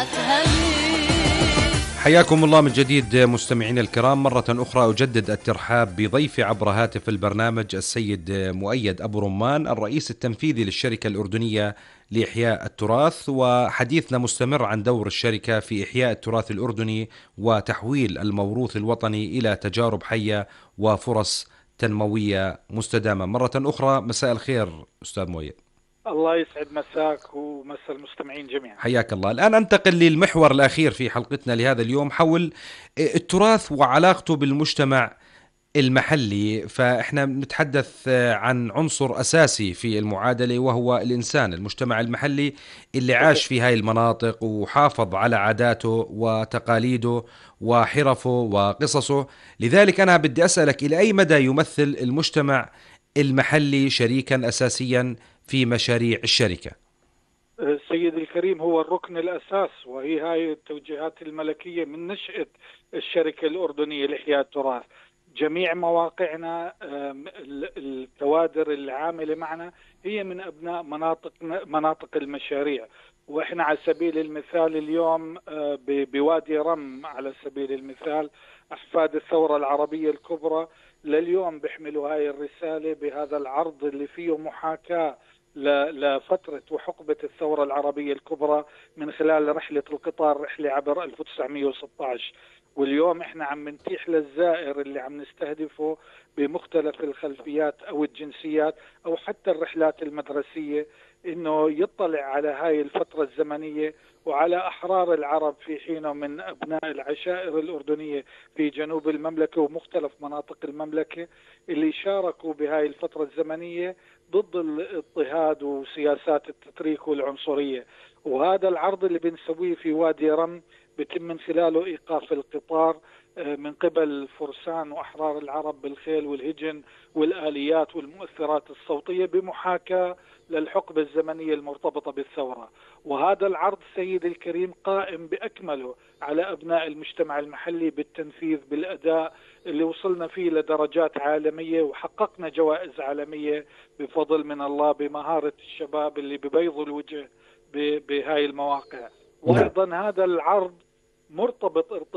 حياكم الله من جديد مستمعينا الكرام، مرة أخرى أجدد الترحاب بضيفي عبر هاتف البرنامج السيد مؤيد أبو رمان، الرئيس التنفيذي للشركة الأردنية لإحياء التراث، وحديثنا مستمر عن دور الشركة في إحياء التراث الأردني وتحويل الموروث الوطني إلى تجارب حية وفرص تنموية مستدامة. مرة أخرى مساء الخير أستاذ مؤيد. الله يسعد مساك ومسا المستمعين جميعا. حياك الله. الآن أنتقل للمحور الأخير في حلقتنا لهذا اليوم حول التراث وعلاقته بالمجتمع المحلي. فإحنا نتحدث عن عنصر أساسي في المعادلة وهو الإنسان، المجتمع المحلي اللي عاش صحيح. في هاي المناطق وحافظ على عاداته وتقاليده وحرفه وقصصه. لذلك أنا بدي أسألك، إلى أي مدى يمثل المجتمع المحلي شريكا أساسيا في مشاريع الشركة؟ سيدي الكريم، هو الركن الأساس، وهي هاي التوجيهات الملكية من نشأة الشركة الأردنية لإحياء التراث. جميع مواقعنا، الكوادر العاملة معنا هي من أبناء مناطق المشاريع. وإحنا على سبيل المثال اليوم بوادي رم، على سبيل المثال أحفاد الثورة العربية الكبرى لليوم بيحملوا هاي الرسالة بهذا العرض اللي فيه محاكاة لفترة وحقبة الثورة العربية الكبرى من خلال رحلة القطار، رحلة عبر 1916. واليوم احنا عم نتيح للزائر اللي عم نستهدفه بمختلف الخلفيات او الجنسيات او حتى الرحلات المدرسية انه يطلع على هاي الفترة الزمنية وعلى احرار العرب في حينه من ابناء العشائر الاردنية في جنوب المملكة ومختلف مناطق المملكة اللي شاركوا بهاي الفترة الزمنية ضد الاضطهاد وسياسات التتريك والعنصرية. وهذا العرض اللي بنسويه في وادي رم بيتم من خلاله إيقاف القطار من قبل فرسان وأحرار العرب بالخيل والهجن والآليات والمؤثرات الصوتية بمحاكاة للحقبة الزمنية المرتبطة بالثورة. وهذا العرض سيد الكريم قائم بأكمله على أبناء المجتمع المحلي بالتنفيذ بالأداء اللي وصلنا فيه لدرجات عالمية وحققنا جوائز عالمية بفضل من الله بمهارة الشباب اللي ببيضوا الوجه بهاي المواقع. نعم. وأيضا هذا العرض مرتبط